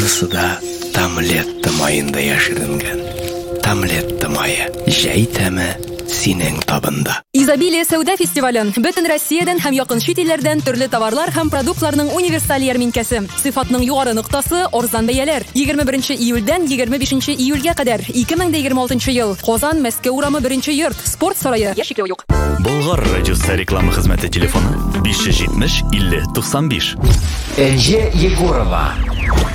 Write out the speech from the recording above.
Кайсысы да Тамлетта майында яшеренгән. Тамлетта майы. Җәй тәме синең табында. Изобилие сәүдә фестивален бөтен Россиядән һәм якын чит илләрдән төрле товарлар һәм продуктларның универсаль ярминкәсе. Сыйфатның югары ноктасы арзан бәяләр. 21 июльдән 25 июльгә кадәр 2026 ел. Казан, Мәскәү урамы 1 йорт. Спорт сарае. Яшикләү юк. Болгар радиосы реклама хезмәте телефоны 570 50 95. Энҗе Егорова.